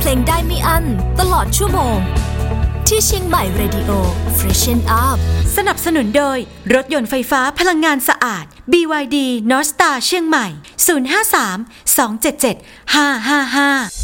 เพลงได้ไม่อั้นตลอดชั่วโมงที่เชียงใหม่ Radio Freshen Up สนับสนุนโดยรถยนต์ไฟฟ้าพลังงานสะอาด BYD North Star เชียงใหม่ 053 277 555